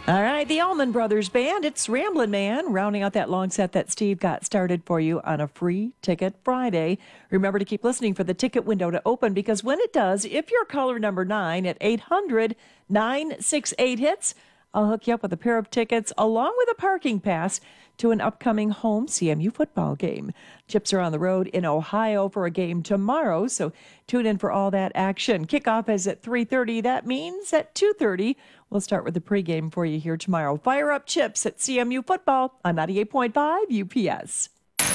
All right, the Allman Brothers Band. It's Ramblin' Man, rounding out that long set that Steve got started for you on a free ticket Friday. Remember to keep listening for the ticket window to open, because when it does, if you're caller number 9 at 800-968-HITS, I'll hook you up with a pair of tickets along with a parking pass to an upcoming home CMU football game. Chips are on the road in Ohio for a game tomorrow, so tune in for all that action. Kickoff is at 3:30. That means at 2:30, we'll start with the pregame for you here tomorrow. Fire up Chips at CMU football on 98.5 UPS.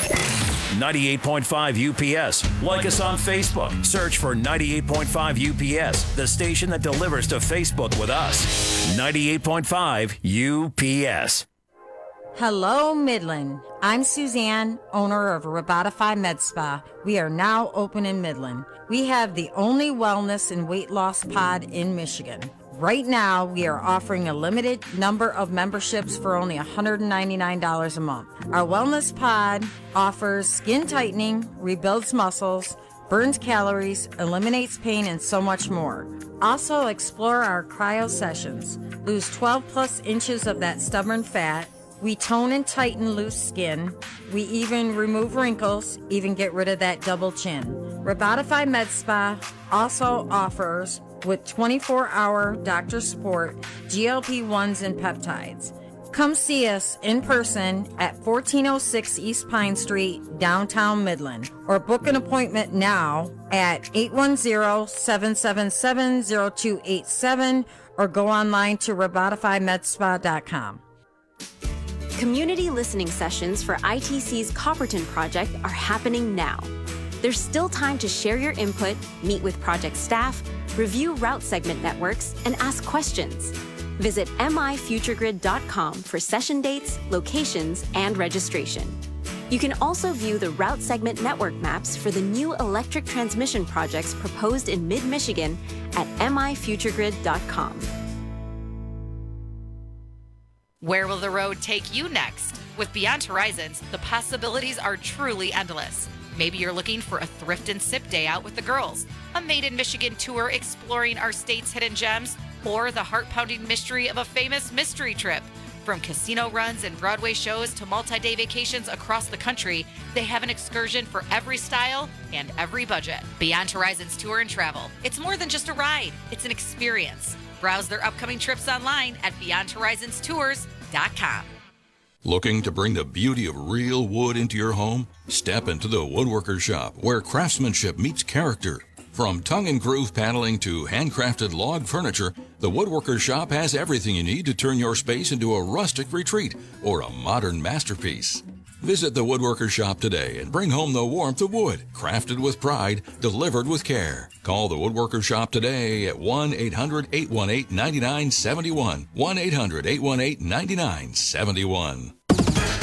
98.5 UPS. Like us on Facebook. Search for 98.5 UPS, the station that delivers to Facebook with us. 98.5 UPS. Hello, Midland. I'm Suzanne, owner of Robotify Med Spa. We are now open in Midland. We have the only wellness and weight loss pod in Michigan. Right now, we are offering a limited number of memberships for only $199 a month. Our wellness pod offers skin tightening, rebuilds muscles, burns calories, eliminates pain, and so much more. Also, explore our cryo sessions. Lose 12 plus inches of that stubborn fat. We tone and tighten loose skin. We even remove wrinkles, even get rid of that double chin. Robotify Med Spa also offers, with 24-hour doctor support, GLP-1s and peptides. Come see us in person at 1406 East Pine Street, downtown Midland, or book an appointment now at 810-777-0287 or go online to robotifymedspa.com. Community listening sessions for ITC's Copperton project are happening now. There's still time to share your input, meet with project staff, review route segment networks, and ask questions. Visit mifuturegrid.com for session dates, locations, and registration. You can also view the route segment network maps for the new electric transmission projects proposed in mid-Michigan at mifuturegrid.com. Where will the road take you next? With Beyond Horizons, the possibilities are truly endless. Maybe you're looking for a thrift and sip day out with the girls, a Made in Michigan tour exploring our state's hidden gems, or the heart-pounding mystery of a famous mystery trip. From casino runs and Broadway shows to multi-day vacations across the country, they have an excursion for every style and every budget. Beyond Horizons Tour and Travel. It's more than just a ride, it's an experience. Browse their upcoming trips online at BeyondHorizonsTours.com. Looking to bring the beauty of real wood into your home? Step into the Woodworker's Shop, where craftsmanship meets character. From tongue and groove paneling to handcrafted log furniture, the Woodworker's Shop has everything you need to turn your space into a rustic retreat or a modern masterpiece. Visit the Woodworker's Shop today and bring home the warmth of wood, crafted with pride, delivered with care. Call the Woodworker's Shop today at 1-800-818-9971. 1-800-818-9971.